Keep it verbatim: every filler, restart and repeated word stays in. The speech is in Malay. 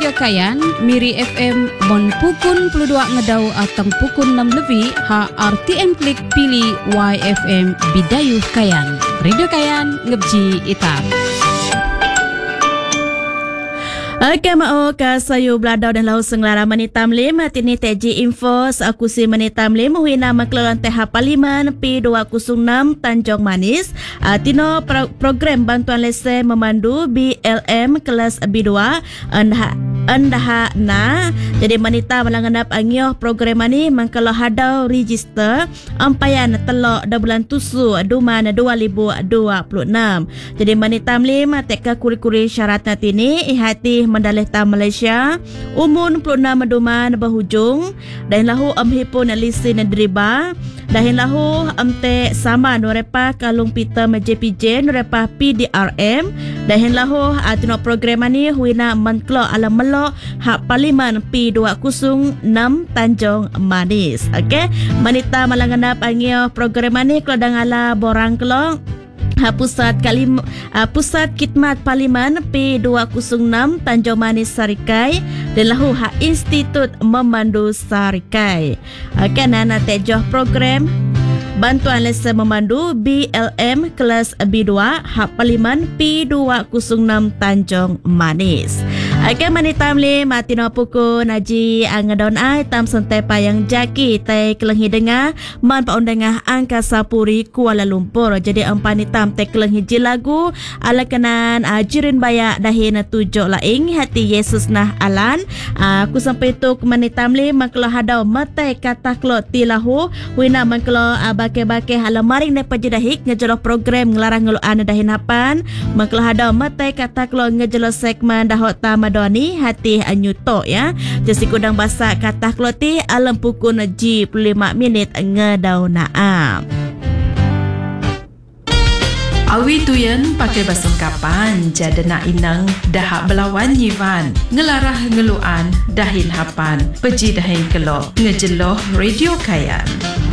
Kayan, Miri F M, Mon Pukun puluh dua ngedau atang pukun enam lebih, ha R T M Klik pilih Y F M Bidayuh Kayan. Radio Kayan, ngebji itam. Okey, mau ke sayu beladau dan lau senglara menitam lim tini teji info aku si menitam lim huina maklelan teh Parlimen P dua kosong enam Tanjung Manis uh, tino pro- program bantuan lesen memandu B L M kelas B dua andah andah na jadi manita melanganap angyoh program ni mangkalo hadau register ampayan telok da bulan tusu duman dua ribu dua puluh enam jadi menitam lim teka kuri-kuri syaratna tini ihati mendalih ta Malaysia umun puluh enam duman berhujung dan lahu amhipun lisin deriba dahin lahu amte sama norepa kalung pita J P J norepa P D R M dahin lahu atino program ni huina manklo alam melo hak Parlimen P dua kosong enam Tanjung Manis. Okey, manita malanganap angyo program ni klo dangala borang klo Ha, pusat kalim uh, pusat khidmat Parlimen P dua kosong enam Tanjung Manis Sarikai dan lahu ha Institut Memandu Sarikai. Okey, nana tejoh program bantuan lesen memandu B L M kelas B dua hak Parlimen P dua kosong enam Tanjung Manis. Okey, manita mli matino puku naji angadon ai tam sentai payang jaki tai kelenghi dengar man pa undangah Angkasa Puri Kuala Lumpur. Jadi empan hitam tai kelenghi ji lagu ala kenan uh, jirin bayak dahin tujuk laing hati Yesus nah alan. Uh, aku sampai tu manita mli maklo hadau matai kata klo tilahu wina maklo uh, bake-bake halamaring ne pajidahik ngejolo program ngelarang ngeluan dahin hapan maklo hadau matai kata klo ngejolo segmen dahot tam Doni hati anyuto ya. Jadi kudang basa kata kloti alam pukul ji puluh lima minit ngedau naam. Awi tuyen pakai basung kapan jada nak inang dahak belawan yivan ngelarah ngeluan dahin hapan peji dahin kelok ngejeloh Radio Kayan.